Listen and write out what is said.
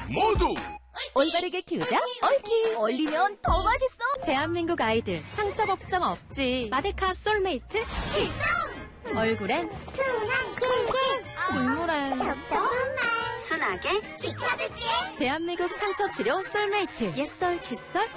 모두 올바르게 키우자 얽히. 얼리면 더 맛있어. 대한민국 아이들 상처 걱정 없지. 마데카 솔메이트 출동. 얼굴엔 순한 꿀꿀 식물엔 똑똑한 말 순하게 지켜줄게. 대한민국 상처 치료 솔메이트. 옛설 칫솔